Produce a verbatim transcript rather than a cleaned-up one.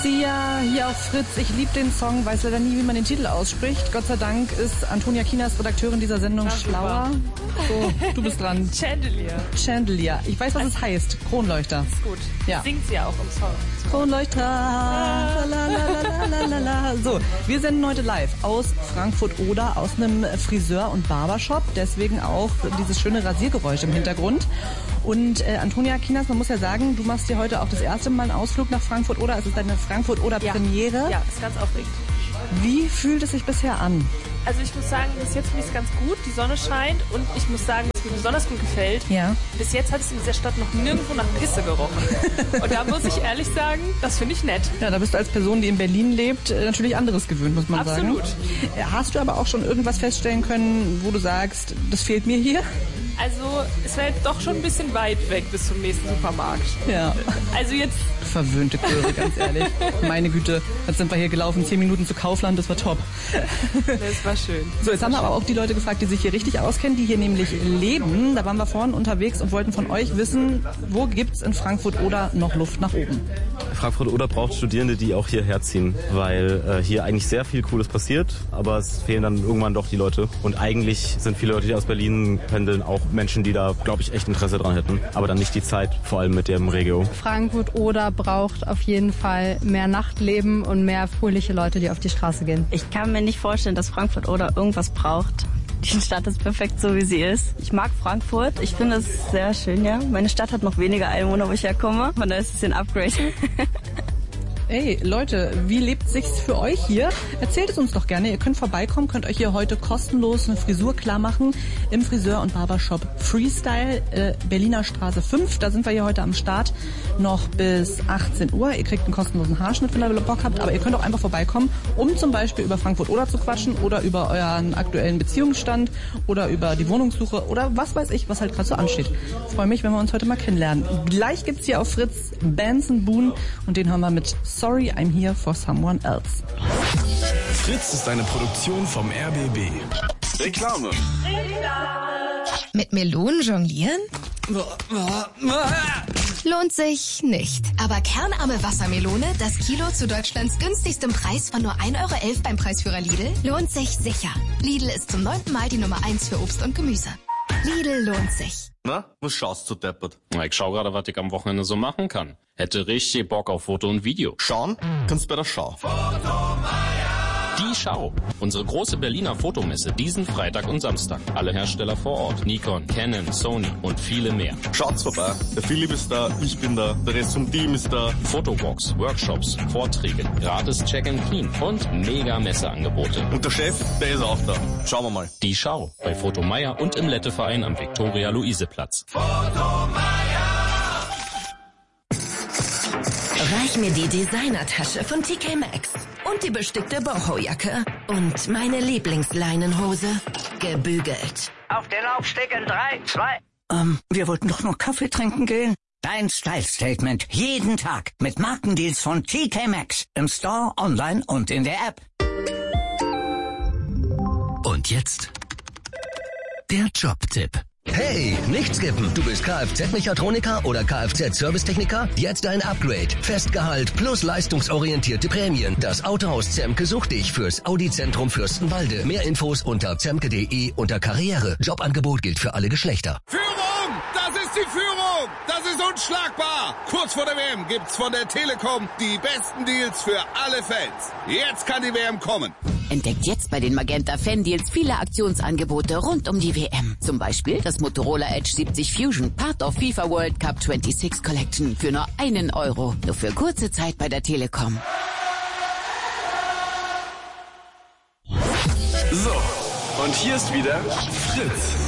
Sia hier auf Fritz. Ich liebe den Song, weiß leider nie, wie man den Titel ausspricht. Gott sei Dank ist Antonia Kinas, Redakteurin dieser Sendung, Na, schlauer. So, du bist dran. Chandelier. Chandelier. Ich weiß, was es heißt. Kronleuchter. Ist gut. Ja. Singt sie ja auch im Song. Kronleuchter. La, la, la, la, la, la. So, wir senden heute live aus Frankfurt-Oder, aus einem Friseur- und Barbershop. Deswegen auch dieses schöne Rasiergeräusch im Hintergrund. Und äh, Antonia Kinas, man muss ja sagen, du machst dir heute auch das erste Mal einen Ausflug nach Frankfurt-Oder. Es ist deine Frankfurt-Oder-Premiere. Ja. ja, ist ganz aufregend. Wie fühlt es sich bisher an? Also ich muss sagen, bis jetzt finde ich es ganz gut. Die Sonne scheint und ich muss sagen, was mir besonders gut gefällt. Ja. Bis jetzt hat es in dieser Stadt noch nirgendwo nach Pisse gerochen. Und da muss ich ehrlich sagen, das finde ich nett. Ja, da bist du als Person, die in Berlin lebt, natürlich anderes gewöhnt, muss man Absolut. sagen. Absolut. Hast du aber auch schon irgendwas feststellen können, wo du sagst, das fehlt mir hier? Also es wäre doch schon ein bisschen weit weg bis zum nächsten Supermarkt. Ja. Also jetzt... Verwöhnte Göre, ganz ehrlich. Meine Güte, jetzt sind wir hier gelaufen, zehn Minuten zu Kaufland, das war top. Das war schön. So, jetzt haben wir aber auch die Leute gefragt, die sich hier richtig auskennen, die hier nämlich leben. Da waren wir vorhin unterwegs und wollten von euch wissen, wo gibt's in Frankfurt-Oder noch Luft nach oben? Frankfurt-Oder braucht Studierende, die auch hierher ziehen, weil äh, hier eigentlich sehr viel Cooles passiert, aber es fehlen dann irgendwann doch die Leute. Und eigentlich sind viele Leute, die aus Berlin pendeln, auch Menschen, die da, glaube ich, echt Interesse dran hätten, aber dann nicht die Zeit, vor allem mit dem Regio. Frankfurt-Oder braucht auf jeden Fall mehr Nachtleben und mehr fröhliche Leute, die auf die Straße gehen. Ich kann mir nicht vorstellen, dass Frankfurt-Oder irgendwas braucht. Die Stadt ist perfekt so, wie sie ist. Ich mag Frankfurt. Ich finde es sehr schön, ja. Meine Stadt hat noch weniger Einwohner, wo ich herkomme. Von daher ist es ein Upgrade. Ey, Leute, wie lebt sich's für euch hier? Erzählt es uns doch gerne. Ihr könnt vorbeikommen, könnt euch hier heute kostenlos eine Frisur klar machen im Friseur- und Barbershop Freestyle, äh, Berliner Straße fünf. Da sind wir hier heute am Start noch bis achtzehn Uhr. Ihr kriegt einen kostenlosen Haarschnitt, wenn ihr Bock habt, aber ihr könnt auch einfach vorbeikommen, um zum Beispiel über Frankfurt-Oder zu quatschen oder über euren aktuellen Beziehungsstand oder über die Wohnungssuche oder was weiß ich, was halt gerade so ansteht. Ich freue mich, wenn wir uns heute mal kennenlernen. Gleich gibt's hier auf Fritz Benson Boone und den haben wir mit Sorry, I'm here for someone else. Fritz ist eine Produktion vom R B B. Reklame. Mit Melonen jonglieren? Lohnt sich nicht. Aber kernarme Wassermelone, das Kilo zu Deutschlands günstigstem Preis von nur ein Euro elf beim Preisführer Lidl, lohnt sich sicher. Lidl ist zum neunten Mal die Nummer eins für Obst und Gemüse. Lidl lohnt sich. Na, was schaust du deppert? Na, ich schau gerade, was ich am Wochenende so machen kann. Hätte richtig Bock auf Foto und Video. Schauen? Kannst bei der Schau. Die Schau. Unsere große Berliner Fotomesse diesen Freitag und Samstag. Alle Hersteller vor Ort. Nikon, Canon, Sony und viele mehr. Schaut's vorbei. Der Philipp ist da, ich bin da, der Rest vom Team ist da. Fotowalks, Workshops, Vorträge, gratis Check and Clean und mega Messeangebote. Und der Chef, der ist auch da. Schauen wir mal. Die Schau. Bei Foto Meier und im Letteverein am Viktoria-Luise-Platz. Reich mir die Designertasche von T K Maxx und die bestickte Boho-Jacke und meine Lieblingsleinenhose gebügelt. Auf den Laufsteg in drei, zwei... Ähm, wir wollten doch nur Kaffee trinken gehen. Dein Style-Statement jeden Tag mit Markendeals von T K Maxx im Store, online und in der App. Und jetzt der Jobtipp. Hey, nicht skippen. Du bist Kfz-Mechatroniker oder Kfz-Servicetechniker? Jetzt ein Upgrade. Festgehalt plus leistungsorientierte Prämien. Das Autohaus Zemke sucht dich fürs Audi-Zentrum Fürstenwalde. Mehr Infos unter zemke punkt de unter Karriere. Jobangebot gilt für alle Geschlechter. Führung! Das ist die Führung! Das ist unschlagbar! Kurz vor der W M gibt's von der Telekom die besten Deals für alle Fans. Jetzt kann die W M kommen. Entdeckt jetzt bei den Magenta Fan Deals viele Aktionsangebote rund um die W M. Zum Beispiel das Motorola Edge siebzig Fusion, Part of FIFA World Cup sechsundzwanzig Collection für nur einen Euro. Nur für kurze Zeit bei der Telekom. So, und hier ist wieder Fritz.